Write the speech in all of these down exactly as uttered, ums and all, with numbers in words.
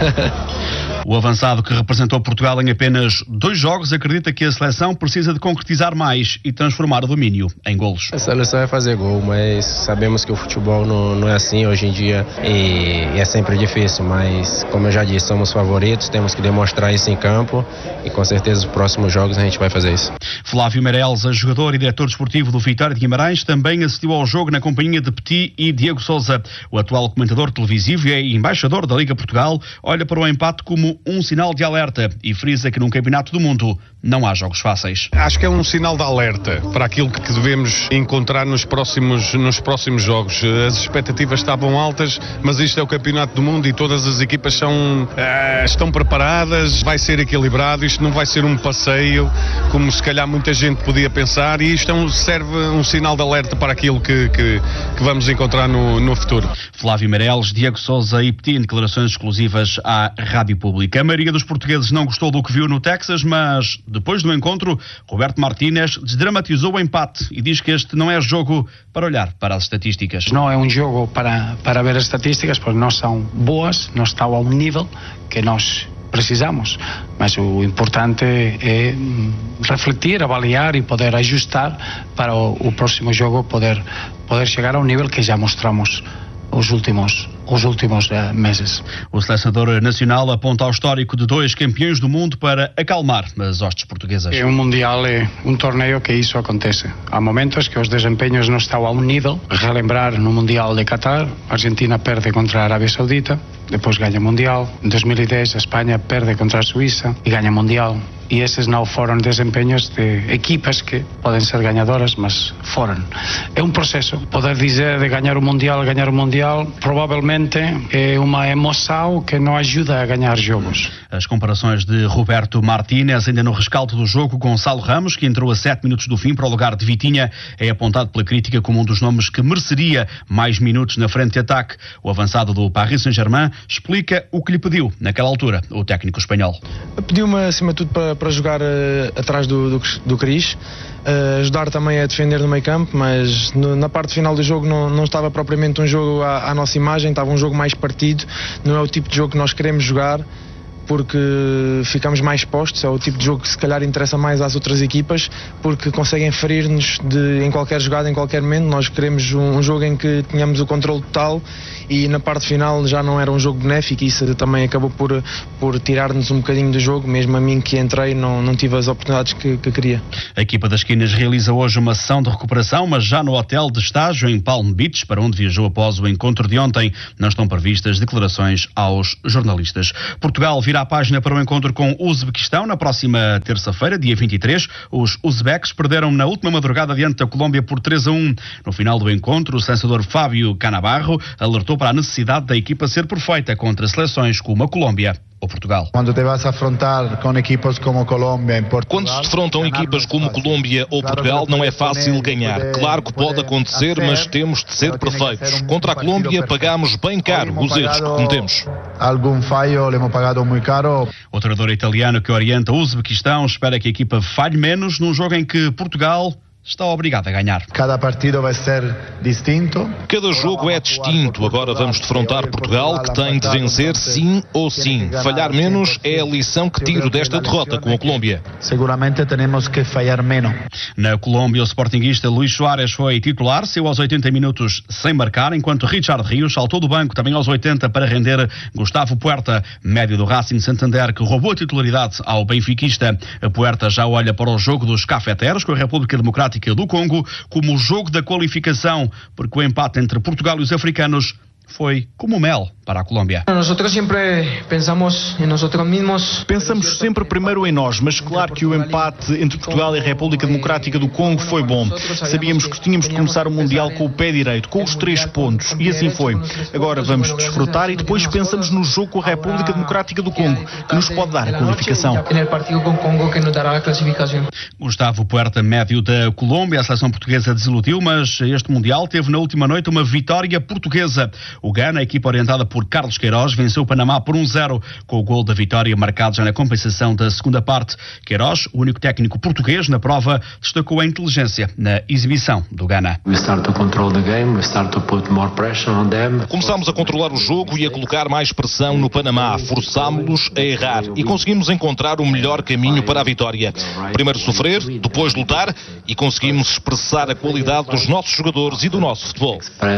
O avançado que representou Portugal em apenas dois jogos acredita que a seleção precisa de concretizar mais e transformar o domínio em golos. A seleção é fazer gol, mas sabemos que o futebol não, não é assim hoje em dia e, e é sempre difícil, mas como eu já disse, somos favoritos, temos que demonstrar isso em campo e com certeza nos próximos jogos a gente vai fazer isso. Flávio Meireles, jogador e diretor desportivo do Vitória de Guimarães, também assistiu ao jogo na companhia de Petit e Diego Sousa. O atual comentador televisivo e embaixador da Liga Portugal olha para o empate como um sinal de alerta e frisa que num campeonato do mundo não há jogos fáceis. Acho que é um sinal de alerta para aquilo que devemos encontrar nos próximos, nos próximos jogos. As expectativas estavam altas, mas isto é o campeonato do mundo e todas as equipas são, uh, estão preparadas, vai ser equilibrado, isto não vai ser um passeio, como se calhar muita gente podia pensar, e isto é um, serve um sinal de alerta para aquilo que, que, que vamos encontrar no, no futuro. Flávio Meireles, Diego Sousa e Petit em declarações exclusivas à Rádio Pública. A maioria dos portugueses não gostou do que viu no Texas, mas depois do encontro, Roberto Martínez desdramatizou o empate e diz que este não é jogo para olhar para as estatísticas. Não é um jogo para, para ver as estatísticas, porque não são boas, não estão ao nível que nós precisamos, mas o importante é refletir, avaliar e poder ajustar para o, o próximo jogo poder, poder chegar ao nível que já mostramos os últimos os últimos uh, meses. O selecionador nacional aponta ao histórico de dois campeões do mundo para acalmar as hostes portuguesas. É um mundial, é um torneio que isso acontece. Há momentos que os desempenhos não estão ao nível. Relembrar no Mundial de Qatar, a Argentina perde contra a Arábia Saudita, depois ganha o Mundial. Em dois mil e dez a Espanha perde contra a Suíça e ganha o Mundial. E esses não foram desempenhos de equipas que podem ser ganhadoras, mas foram. É um processo. Poder dizer de ganhar o Mundial, ganhar o Mundial, provavelmente é uma emoção que não ajuda a ganhar jogos. As comparações de Roberto Martínez, ainda no rescaldo do jogo, Gonçalo Ramos, que entrou a sete minutos do fim para o lugar de Vitinha, é apontado pela crítica como um dos nomes que mereceria mais minutos na frente de ataque. O avançado do Paris Saint-Germain explica o que lhe pediu, naquela altura, o técnico espanhol. Pediu-me, acima de tudo, para, para jogar uh, atrás do, do, do Cris, uh, ajudar também a defender no meio campo, mas no, na parte final do jogo não, não estava propriamente um jogo à, à nossa imagem, estava um jogo mais partido, não é o tipo de jogo que nós queremos jogar, porque ficamos mais expostos, é o tipo de jogo que se calhar interessa mais às outras equipas, porque conseguem ferir-nos de, em qualquer jogada, em qualquer momento. Nós queremos um, um jogo em que tenhamos o controle total e na parte final já não era um jogo benéfico e isso também acabou por, por tirar-nos um bocadinho do jogo, mesmo a mim que entrei não, não tive as oportunidades que, que queria. A equipa das Quinas realiza hoje uma sessão de recuperação, mas já no hotel de estágio em Palm Beach, para onde viajou após o encontro de ontem. Não estão previstas declarações aos jornalistas. Portugal vira a página para o encontro com o Uzbequistão na próxima terça-feira, dia vinte e três. Os uzbeques perderam na última madrugada diante da Colômbia por três a um. No final do encontro, o selecionador Fábio Canabarro alertou para a necessidade da equipa ser perfeita contra seleções como a Colômbia ou Portugal. Quando te vas a afrontar com equipes como Colômbia em Portugal, quando se defrontam equipas como Colômbia ou Portugal, não é fácil ganhar. Claro que pode acontecer, mas temos de ser perfeitos. Contra a Colômbia pagamos bem caro os erros que cometemos. Algum falho le hemos pagado muito caro. O treinador italiano que orienta o Uzbequistão espera que a equipa falhe menos num jogo em que Portugal está obrigado a ganhar. Cada partido vai ser distinto. Cada jogo é distinto. Agora vamos defrontar Portugal, que tem de vencer sim ou sim. Falhar menos é a lição que tiro desta derrota com a Colômbia. Seguramente temos que falhar menos. Na Colômbia, o sportinguista Luís Soares foi titular, saiu aos oitenta minutos sem marcar, enquanto Richard Rios saltou do banco também aos oitenta para render Gustavo Puerta, médio do Racing Santander, que roubou a titularidade ao benfiquista. A Puerta já olha para o jogo dos cafeteros com a República Democrática do Congo como o jogo da qualificação, porque o empate entre Portugal e os africanos foi como mel para a Colômbia. Nós sempre pensamos em nós mesmos. Pensamos sempre primeiro em nós, mas claro que o empate entre Portugal e a República Democrática do Congo foi bom. Sabíamos que tínhamos de começar o Mundial com o pé direito, com os três pontos, e assim foi. Agora vamos desfrutar e depois pensamos no jogo com a República Democrática do Congo, que nos pode dar a qualificação. Gustavo Puerta, médio da Colômbia, a seleção portuguesa desiludiu, mas este Mundial teve na última noite uma vitória portuguesa. O Ghana, a equipa orientada por por Carlos Queiroz, venceu o Panamá por um zero, com o gol da vitória marcado já na compensação da segunda parte. Queiroz, o único técnico português na prova, destacou a inteligência na exibição do Ghana. Começámos a controlar o jogo e a colocar mais pressão no Panamá, forçámos-los a errar e conseguimos encontrar o melhor caminho para a vitória. Primeiro sofrer, depois lutar e conseguimos expressar a qualidade dos nossos jogadores e do nosso futebol.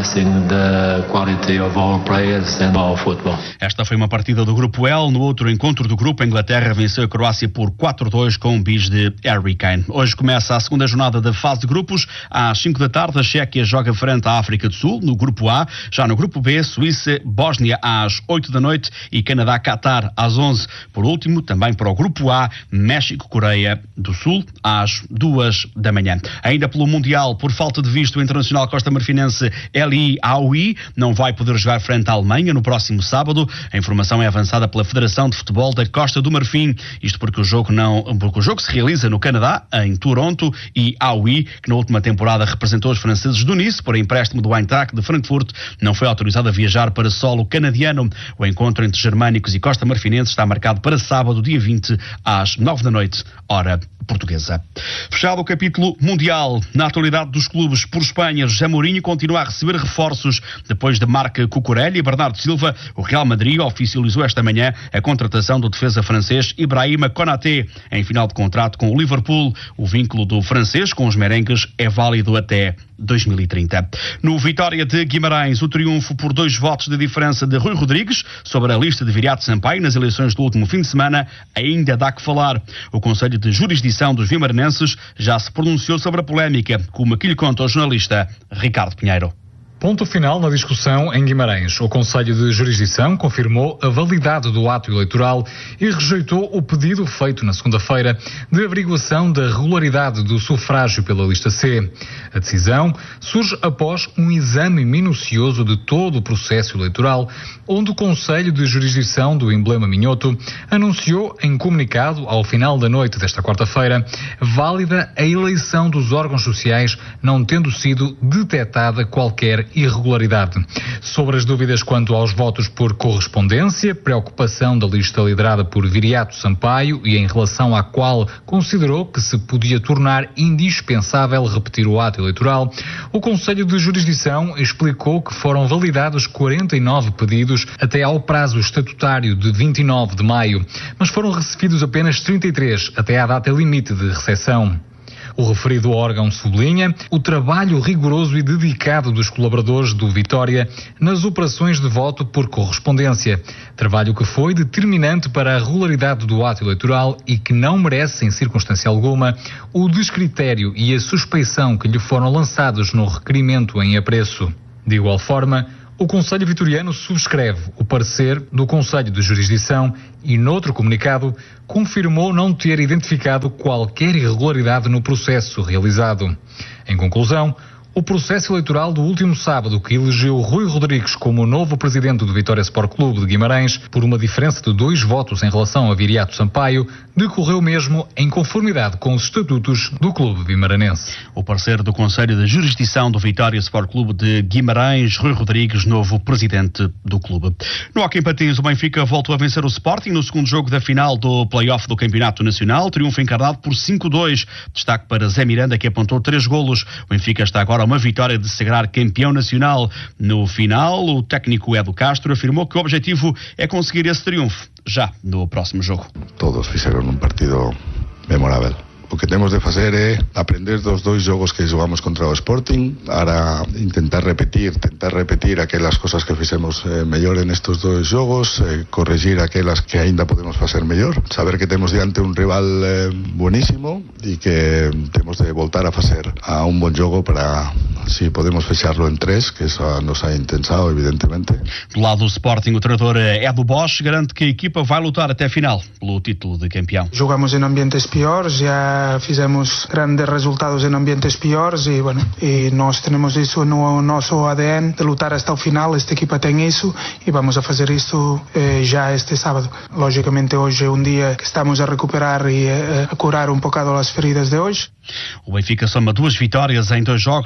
Esta foi uma partida do Grupo L. No outro encontro do grupo, a Inglaterra venceu a Croácia por quatro a dois com um bis de Harry Kane. Hoje começa a segunda jornada da fase de grupos. Às cinco da tarde, a Chequia joga frente à África do Sul, no Grupo A. Já no Grupo B, Suíça, Bósnia às oito da noite e Canadá-Catar às onze. Por último, também para o Grupo A, México-Coreia do Sul às duas da manhã. Ainda pelo Mundial, por falta de visto, o internacional costa-marfinense Eli Aoui não vai poder jogar frente à Alemanha no próximo sábado. A informação é avançada pela Federação de Futebol da Costa do Marfim. Isto porque o jogo não, porque o jogo se realiza no Canadá, em Toronto, e Aoui, que na última temporada representou os franceses do Nice por empréstimo do Eintracht de Frankfurt, não foi autorizado a viajar para solo canadiano. O encontro entre germânicos e costa-marfinenses está marcado para sábado, dia vinte, às nove da noite, hora portuguesa. Fechado o capítulo mundial, na atualidade dos clubes por Espanha, José Mourinho continua a receber reforços. Depois de Marc Cucurella e Bernardo Silva, o Real Madrid oficializou esta manhã a contratação do defesa francês Ibrahima Konaté. Em final de contrato com o Liverpool, o vínculo do francês com os merengues é válido até dois mil e trinta. No Vitória de Guimarães, o triunfo por dois votos de diferença de Rui Rodrigues sobre a lista de Viriato Sampaio nas eleições do último fim de semana ainda dá que falar. O Conselho de Jurisdição dos Vimaranenses já se pronunciou sobre a polémica, como aqui lhe conta o jornalista Ricardo Pinheiro. Ponto final na discussão em Guimarães. O Conselho de Jurisdição confirmou a validade do ato eleitoral e rejeitou o pedido feito na segunda-feira de averiguação da regularidade do sufrágio pela lista C. A decisão surge após um exame minucioso de todo o processo eleitoral, onde o Conselho de Jurisdição do Emblema Minhoto anunciou em comunicado ao final da noite desta quarta-feira válida a eleição dos órgãos sociais, não tendo sido detectada qualquer irregularidade. Sobre as dúvidas quanto aos votos por correspondência, preocupação da lista liderada por Viriato Sampaio e em relação à qual considerou que se podia tornar indispensável repetir o ato eleitoral, o Conselho de Jurisdição explicou que foram validados quarenta e nove pedidos até ao prazo estatutário de vinte e nove de maio, mas foram recebidos apenas trinta e três até à data limite de recepção. O referido órgão sublinha o trabalho rigoroso e dedicado dos colaboradores do Vitória nas operações de voto por correspondência, trabalho que foi determinante para a regularidade do ato eleitoral e que não merece, em circunstância alguma, o descritério e a suspeição que lhe foram lançados no requerimento em apreço. De igual forma, o Conselho Vitoriano subscreve o parecer do Conselho de Jurisdição e, noutro comunicado, confirmou não ter identificado qualquer irregularidade no processo realizado. Em conclusão, o processo eleitoral do último sábado, que elegeu Rui Rodrigues como novo presidente do Vitória Sport Clube de Guimarães, por uma diferença de dois votos em relação a Viriato Sampaio, decorreu mesmo em conformidade com os estatutos do clube vimaranense. O parceiro do Conselho de Jurisdição do Vitória Sport Clube de Guimarães, Rui Rodrigues, novo presidente do clube. No Hóquei em Patins, o Benfica voltou a vencer o Sporting no segundo jogo da final do play-off do Campeonato Nacional, triunfo encarnado por cinco a dois. Destaque para Zé Miranda, que apontou três golos. O Benfica está agora uma vitória de sagrar campeão nacional. No final, o técnico Edu Castro afirmou que o objetivo é conseguir esse triunfo já no próximo jogo. Todos fizeram um partido memorável. O que temos de fazer é aprender dos dois jogos que jogamos contra o Sporting, ara intentar repetir, tentar repetir aquelas coisas que fizemos eh, mellor nestes dois jogos, eh, corregir aquelas que ainda podemos fazer mellor, saber que temos diante un rival eh, buenísimo e que temos de voltar a fazer a un bon jogo para, si podemos fecharlo en tres, que esa nos ha intensado, evidentemente. Do lado do Sporting, o treinador Edu Bosch garante que a equipa vai lutar até a final pelo título de campeão. Jogamos em ambientes piores, já fizemos grandes resultados em ambientes piores e, bueno, e nós temos isso no nosso A D N de lutar até o final. Esta equipa tem isso e vamos a fazer isto eh, já este sábado. Logicamente hoje é um dia que estamos a recuperar e eh, a curar um bocado as feridas de hoje. O Benfica soma duas vitórias em dois jogos na final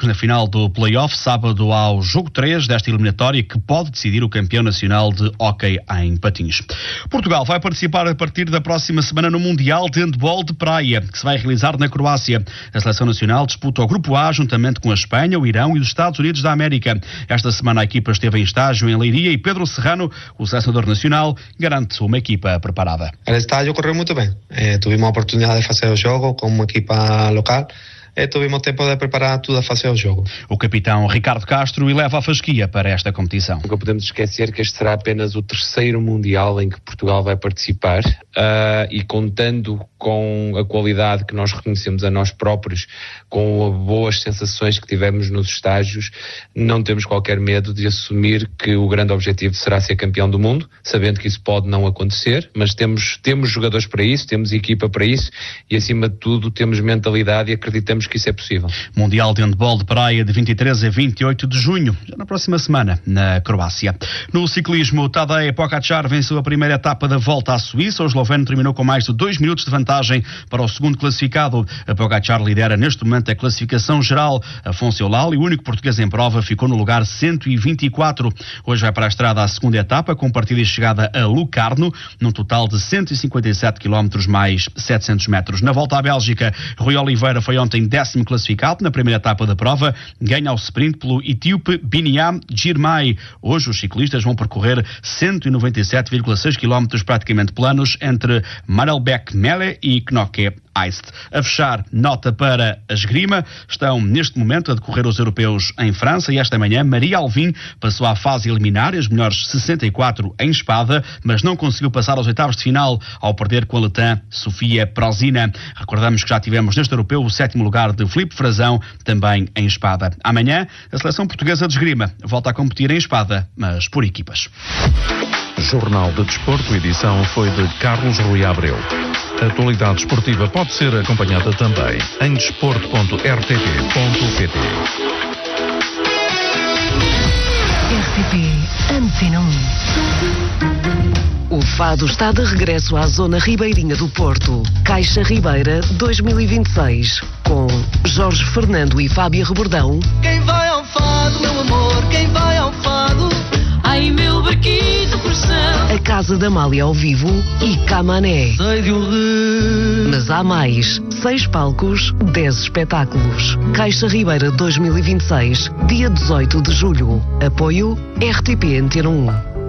do play-off, sábado ao jogo três desta eliminatória que pode decidir o campeão nacional de hóquei em patins. Portugal vai participar a partir da próxima semana no Mundial de Handball de Praia, que se vai realizar na Croácia. A seleção nacional disputa o Grupo A juntamente com a Espanha, o Irão e os Estados Unidos da América. Esta semana a equipa esteve em estágio em Leiria e Pedro Serrano, o selecionador nacional, garante uma equipa preparada. O estágio correu muito bem. Eh, tivemos a oportunidade de fazer o jogo com uma equipa local. E tivemos tempo de preparar tudo a fazer o jogo. O capitão Ricardo Castro eleva a fasquia para esta competição. Nunca podemos esquecer que este será apenas o terceiro Mundial em que Portugal vai participar uh, e contando com a qualidade que nós reconhecemos a nós próprios, com as boas sensações que tivemos nos estágios, não temos qualquer medo de assumir que o grande objetivo será ser campeão do mundo, sabendo que isso pode não acontecer, mas temos, temos jogadores para isso, temos equipa para isso e acima de tudo temos mentalidade e acreditamos que isso é possível. Mundial de Handball de Praia de vinte e três a vinte e oito de junho, já na próxima semana, na Croácia. No ciclismo, Tadej Pogačar venceu a primeira etapa da Volta à Suíça. O esloveno terminou com mais de dois minutos de vantagem para o segundo classificado. A Pogačar lidera neste momento a classificação geral. Afonso Eulal, o único português em prova, ficou no lugar cento e vinte e quatro. Hoje vai para a estrada a segunda etapa, com partida e chegada a Lucarno, num total de cento e cinquenta e sete quilómetros mais setecentos metros. Na Volta à Bélgica, Rui Oliveira foi ontem décimo classificado na primeira etapa da prova, ganha ao sprint pelo etíope Biniam Girmay. Hoje os ciclistas vão percorrer cento e noventa e sete vírgula seis quilómetros praticamente planos entre Marelbeck Melle e Knokke Heist. A fechar, nota para a esgrima. Estão neste momento a decorrer os europeus em França e esta manhã Maria Alvim passou à fase eliminar, as melhores sessenta e quatro em espada, mas não conseguiu passar aos oitavos de final ao perder com a letã Sofia Prozina. Recordamos que já tivemos neste europeu o sétimo lugar de Filipe Frazão, também em espada. Amanhã, a seleção portuguesa de esgrima volta a competir em espada, mas por equipas. Jornal de Desporto, edição foi de Carlos Rui Abreu. A atualidade esportiva pode ser acompanhada também em desporto ponto r t p ponto p t. R T P Antena um. O Fado está de regresso à zona ribeirinha do Porto. Caixa Ribeira dois mil e vinte e seis. Com Jorge Fernando e Fábia Rebordão. Quem vai ao Fado, meu amor, quem vai ao Fado? Ai, meu barquinho do coração. A Casa da Amália ao vivo e Camané. Sei de um rio. Mas há mais. Seis palcos, dez espetáculos. Caixa Ribeira dois mil e vinte e seis, dia dezoito de julho. Apoio R T P Antena um.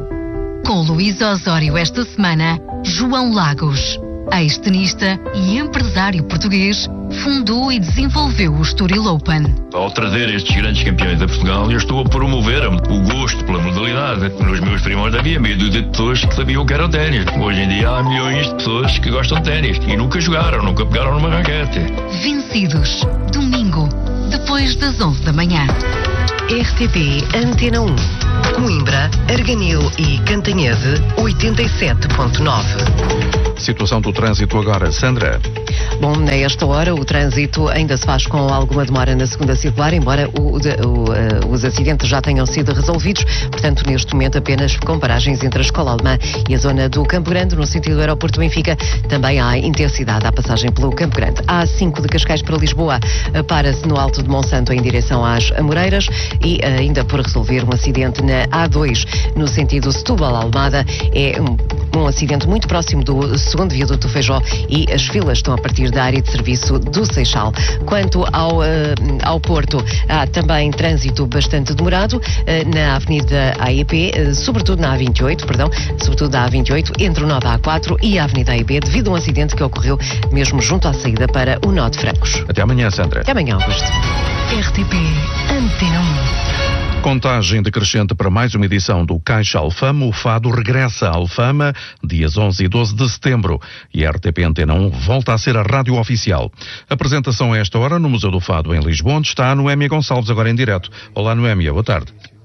Com Luís Osório esta semana, João Lagos, ex-tenista e empresário português, fundou e desenvolveu o Estoril Open. Ao trazer estes grandes campeões a Portugal, eu estou a promover o gosto pela modalidade. Nos meus primórdios havia meia dúzia de pessoas que sabiam o que era o ténis. Hoje em dia há milhões de pessoas que gostam de ténis e nunca jogaram, nunca pegaram numa raquete. Vencidos, domingo, depois das onze da manhã. R T P Antena um. Coimbra, Arganil e Cantanhede, oitenta e sete ponto nove. Situação do trânsito agora, Sandra. Bom, nesta hora o trânsito ainda se faz com alguma demora na segunda circular, embora o, o, o, os acidentes já tenham sido resolvidos. Portanto, neste momento apenas com paragens entre a Escola Alemã e a zona do Campo Grande, no sentido do aeroporto Benfica. Também há intensidade à passagem pelo Campo Grande. A A cinco de Cascais para Lisboa para-se no Alto de Monsanto em direção às Amoreiras e ainda por resolver um acidente na A dois no sentido Setúbal-Almada. É um, um acidente muito próximo do segundo viaduto do Feijó e as filas estão a partir da área de serviço do Seixal. Quanto ao, uh, ao Porto, há também trânsito bastante demorado uh, na Avenida A E P, uh, sobretudo na A vinte e oito, perdão, sobretudo na A vinte e oito, entre o nó da A quatro e a Avenida A E P, devido a um acidente que ocorreu mesmo junto à saída para o nó de Francos. Até amanhã, Sandra. Até amanhã, Augusto. R T P Antena um. Contagem decrescente para mais uma edição do Caixa Alfama. O Fado regressa à Alfama, dias onze e doze de setembro. E a R T P Antena um volta a ser a rádio oficial. Apresentação a esta hora no Museu do Fado, em Lisboa, onde está a Noémia Gonçalves, agora em direto. Olá, Noémia, boa tarde.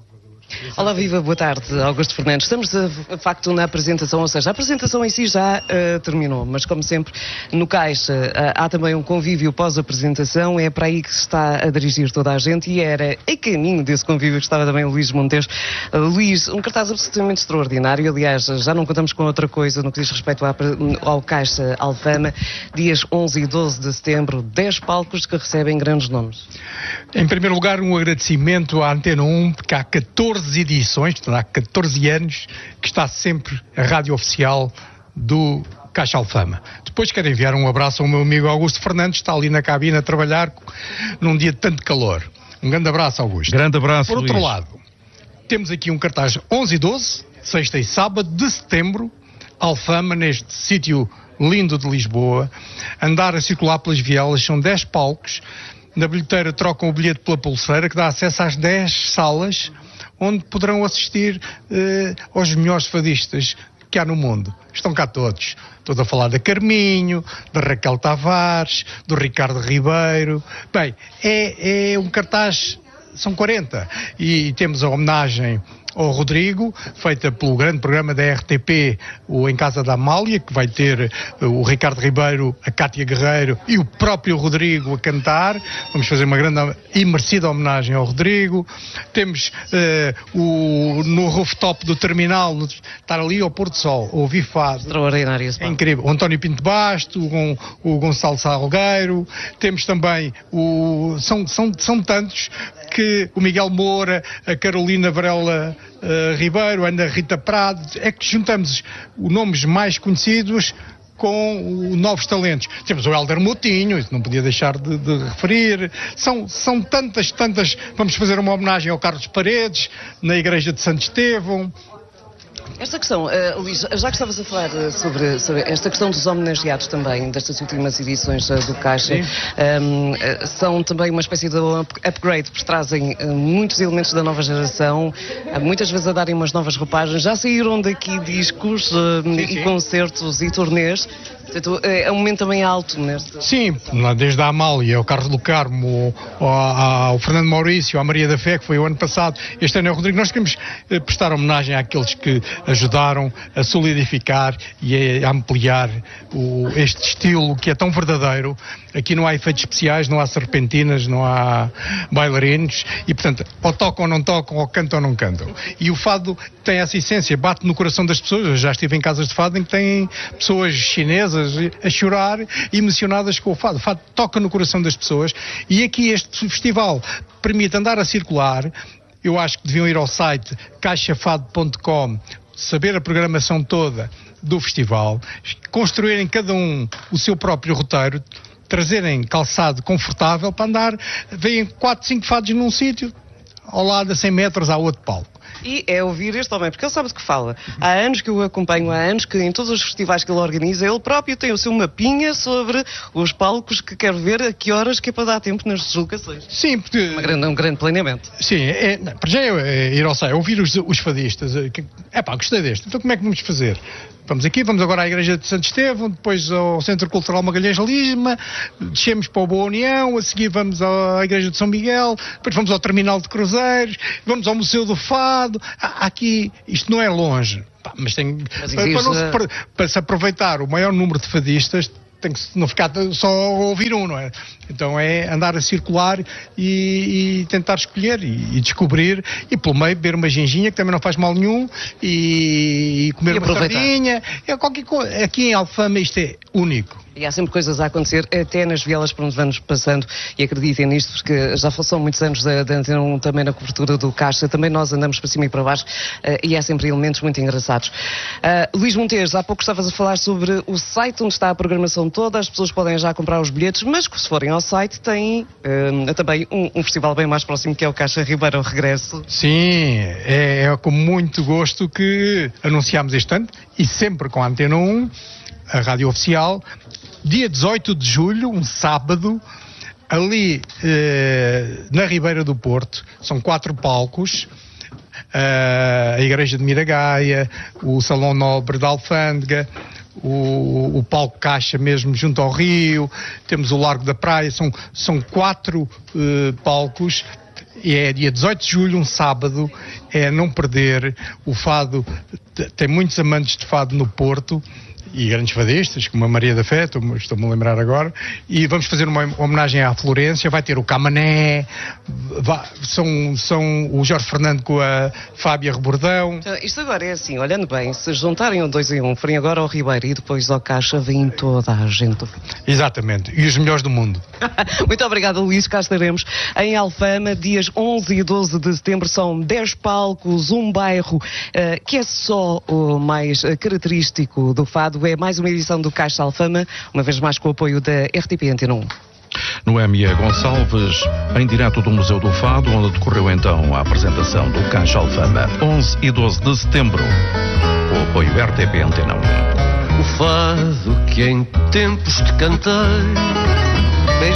Olá, viva, boa tarde, Augusto Fernandes. Estamos, de facto, na apresentação, ou seja, a apresentação em si já uh, terminou, mas, como sempre, no Caixa uh, há também um convívio pós-apresentação, é para aí que se está a dirigir toda a gente e era a caminho desse convívio que estava também o Luís Monteiro. Uh, Luís, um cartaz absolutamente extraordinário, aliás, já não contamos com outra coisa no que diz respeito à, ao Caixa Alfama, dias onze e doze de setembro, dez palcos que recebem grandes nomes. Em primeiro lugar, um agradecimento à Antena um, porque há catorze edições, portanto, há catorze anos, que está sempre a rádio oficial do Caixa Alfama. Depois quero enviar um abraço ao meu amigo Augusto Fernandes, que está ali na cabine a trabalhar num dia de tanto calor. Um grande abraço, Augusto. Grande abraço, Por outro Luís. lado, temos aqui um cartaz onze e doze, sexta e sábado de setembro, Alfama, neste sítio lindo de Lisboa, andar a circular pelas vielas, são dez palcos. Na bilheteira trocam o bilhete pela pulseira, que dá acesso às dez salas, onde poderão assistir eh, aos melhores fadistas que há no mundo. Estão cá todos. Estou a falar da Carminho, da Raquel Tavares, do Ricardo Ribeiro. Bem, é, é um cartaz, são quarenta. E temos a homenagem ao Rodrigo, feita pelo grande programa da R T P, o Em Casa da Amália, que vai ter o Ricardo Ribeiro, a Cátia Guerreiro e o próprio Rodrigo a cantar. Vamos fazer uma grande e merecida homenagem ao Rodrigo. Temos uh, o, no rooftop do terminal, estar ali ao pôr do sol, ouvir fado. Extraordinário. É incrível. O António Pinto Basto, o, o Gonçalo Salgueiro. Temos também o... São, são, são tantos que o Miguel Moura, a Carolina Varela Uh, Ribeiro, a Ana Rita Prado, é que juntamos os nomes mais conhecidos com os novos talentos. Temos o Hélder Moutinho, isso não podia deixar de, de referir. São, são tantas, tantas. Vamos fazer uma homenagem ao Carlos Paredes, na Igreja de Santo Estevão. Esta questão, uh, Luís, já que estavas a falar uh, sobre, sobre esta questão dos homenageados também, destas últimas edições uh, do Caixa, um, uh, são também uma espécie de up upgrade, porque trazem uh, muitos elementos da nova geração, uh, muitas vezes a darem umas novas roupagens. Já saíram daqui discos uh, sim, e sim. concertos e turnês. Portanto, é um momento também alto neste. Sim, desde a Amália, ao Carlos do Carmo, ao, ao Fernando Maurício, à Maria da Fé, que foi o ano passado, este ano é o Rodrigo. Nós queremos prestar homenagem àqueles que ajudaram a solidificar e a ampliar o, este estilo que é tão verdadeiro. Aqui não há efeitos especiais, não há serpentinas, não há bailarinos e, portanto, ou tocam ou não tocam, ou cantam ou não cantam. E o fado tem essa essência, bate no coração das pessoas. Eu já estive em casas de fado em que têm pessoas chinesas a chorar, emocionadas com o fado. O fado toca no coração das pessoas e aqui este festival permite andar a circular. Eu acho que deviam ir ao site caixa fado ponto com, saber a programação toda do festival, construírem cada um o seu próprio roteiro, trazerem calçado confortável para andar, veem quatro, cinco fados num sítio, ao lado a cem metros há outro palco. E é ouvir este homem, porque ele sabe do que fala. Há anos que eu o acompanho, há anos que em todos os festivais que ele organiza, ele próprio tem o seu mapinha sobre os palcos que quer ver, a que horas, que é para dar tempo nas deslocações. Sim, porque... Uma grande, um grande planeamento. Sim, é, não, para já é, é ir ao site, ouvir os, os fadistas. É pá, gostei deste. Então como é que vamos fazer? Vamos aqui, vamos agora à Igreja de Santo Estevão, depois ao Centro Cultural Magalhães Lisma, descemos para o Boa União, a seguir vamos à Igreja de São Miguel, depois vamos ao Terminal de Cruzeiros, vamos ao Museu do Fado. Aqui, isto não é longe, pá, mas tem, mas para, para, não se, para, para se aproveitar o maior número de fadistas, tem que não ficar só a ouvir um, não é? Então é andar a circular e, e tentar escolher e, e descobrir, e pelo meio beber uma ginginha, que também não faz mal nenhum, e, e comer e uma sardinha. É qualquer coisa. Aqui em Alfama isto é único. E há sempre coisas a acontecer, até nas vielas por onde vamos passando, e acreditem nisto, porque já são muitos anos da Antena um também na cobertura do Caixa, também nós andamos para cima e para baixo, uh, e há sempre elementos muito engraçados. Uh, Luís Monteiro, há pouco estavas a falar sobre o site onde está a programação toda, as pessoas podem já comprar os bilhetes, mas que se forem ao site têm uh, também um, um festival bem mais próximo, que é o Caixa Ribeiro ao Regresso. Sim, é, é com muito gosto que anunciámos este ano, e sempre com a Antena um, a rádio oficial, dia dezoito de julho, um sábado, ali eh, na Ribeira do Porto, são quatro palcos, eh, a Igreja de Miragaia, o Salão Nobre da Alfândega, o, o palco Caixa mesmo junto ao Rio, temos o Largo da Praia, são, são quatro eh, palcos. é dia dezoito de julho, um sábado, é não perder. O fado, tem muitos amantes de fado no Porto, e grandes fadistas, como a Maria da Fé, estou-me a lembrar agora, e vamos fazer uma homenagem à Florência, vai ter o Camané, vai, são, são o Jorge Fernando com a Fábia Rebordão. Isto agora é assim, olhando bem, se juntarem um dois em um, forem agora ao Ribeiro e depois ao Caixa, vem toda a gente. Exatamente, e os melhores do mundo. Muito obrigado, Luís, cá estaremos em Alfama, dias onze e doze de setembro, são dez palcos, um bairro, uh, que é só o mais uh, característico do fado. É mais uma edição do Caixa Alfama, uma vez mais com o apoio da R T P Antena um. Noémia Gonçalves, em direto do Museu do Fado, onde decorreu então a apresentação do Caixa Alfama, onze e doze de setembro, com o apoio R T P Antena um. O fado que em tempos te cantei,